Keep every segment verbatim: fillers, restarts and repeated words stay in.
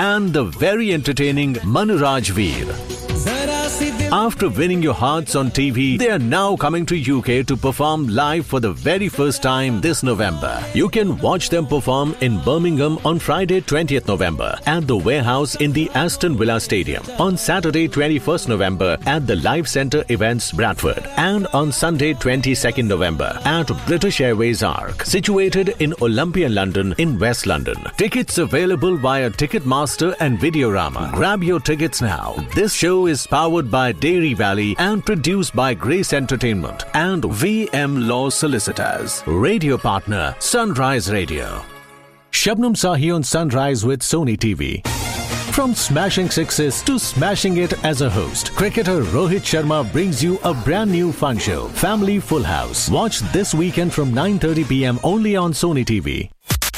and the very entertaining Manuraj Veer. After winning your hearts on T V, they are now coming to U K to perform live for the very first time this November. You can watch them perform in Birmingham on Friday twentieth November at the Warehouse in the Aston Villa Stadium, on Saturday twenty-first November at the Live Centre Events Bradford, and on Sunday twenty-second November at British Airways Arc, situated in Olympian London in West London. Tickets available via Ticketmaster and Videorama. Grab your tickets now. This show is powered by Dairy Valley and produced by Grace Entertainment and V M Law Solicitors. Radio partner Sunrise Radio. Shabnam Sahi on Sunrise with Sony T V. From smashing sixes to smashing it as a host, cricketer Rohit Sharma brings you a brand new fun show, Family Full House. Watch this weekend from nine thirty p.m. only on Sony T V.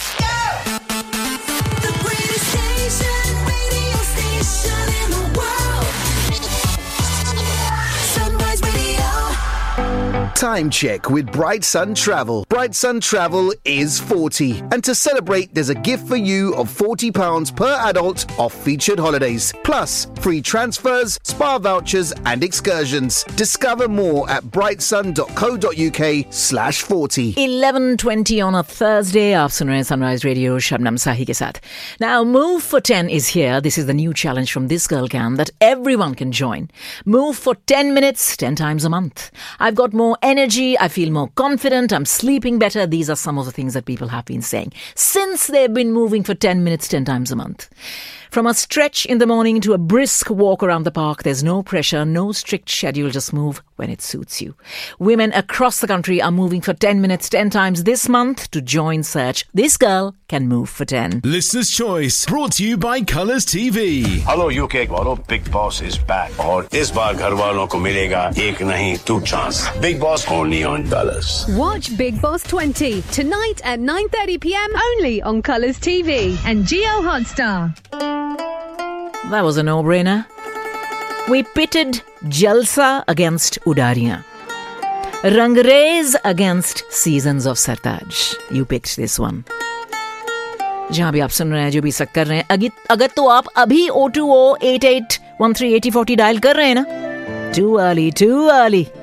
Time check with Bright Sun Travel. Bright Sun Travel is forty. And to celebrate, there's a gift for you of forty pounds per adult off featured holidays. Plus, free transfers, spa vouchers and excursions. Discover more at brightsun.co.uk slash 40. eleven twenty on a Thursday. Aap sun rahe hain Sunrise Radio, Shabnam Sahi ke saath. Now, Move for ten is here. This is the new challenge from This Girl Can that everyone can join. Move for ten minutes, ten times a month. I've got more energy, I feel more confident, I'm sleeping better. These are some of the things that people have been saying since they've been moving for ten minutes, ten times a month. From a stretch in the morning to a brisk walk around the park, there's no pressure, no strict schedule, just move when it suits you. Women across the country are moving for ten minutes, ten times this month. To join, search This Girl Can Move for ten. Listener's Choice, brought to you by Colours T V. Hello U K वालों, Big Boss is back. और इस बार घर वालों को मिलेगा एक नहीं two chance. Big Boss only on Colours. Watch Big Boss twenty tonight at nine thirty p.m. only on Colours T V and Geo Hotstar. That was a no-brainer. We pitted Jalsa against Udariyan. Rangrez against Seasons of Sartaj. You picked this one. जहाँ भी आप सुन रहे हैं, जो भी सक कर रहे हैं, अगर तो आप अभी oh two oh eight eight one three eight oh four oh dial कर रहे हैं ना, too early, too early.